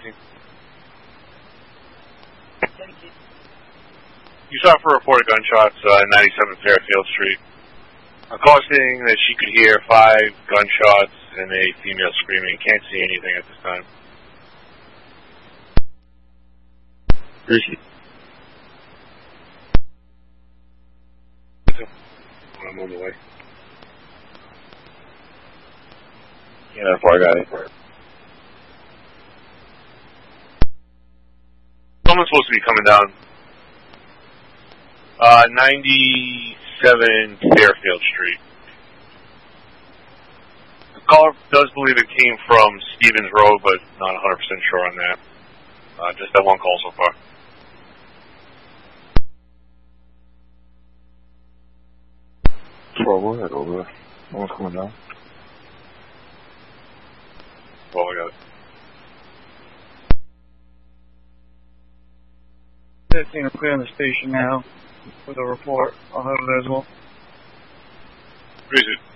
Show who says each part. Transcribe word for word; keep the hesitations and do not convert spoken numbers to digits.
Speaker 1: seventeen. You saw for reported gunshots, uh, ninety-seven Fairfield Street. A caller stating that she could hear five gunshots and a female screaming. Can't see anything at this time.
Speaker 2: Appreciate
Speaker 1: it. I'm on the way.
Speaker 2: Yeah, that's why I got it.
Speaker 1: Someone's supposed to be coming down. Uh, ninety-seven Fairfield Street. The caller does believe it came from Stevens Road, but not one hundred percent sure on that. Uh, just that one call so far.
Speaker 2: Well, go ahead over there. No one's coming down.
Speaker 1: Well, I got it.
Speaker 3: fifteen are clearing the station now with a report. I'll have it as well.
Speaker 1: Appreciate it.